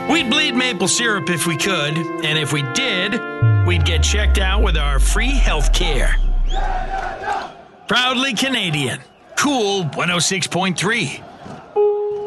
We'd bleed maple syrup if we could, and if we did, we'd get checked out with our free health care. Proudly Canadian. Cool 106.3.